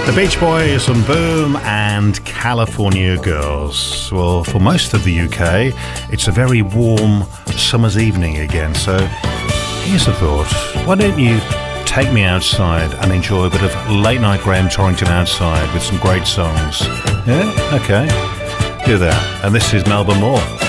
The Beach Boys on Boom and California Girls. Well, for most of the UK, it's a very warm summer's evening again, so here's a thought. Why don't you take me outside and enjoy a bit of late night Graham Torrington outside with some great songs? Yeah? Okay. Do that. And this is Melba Moore.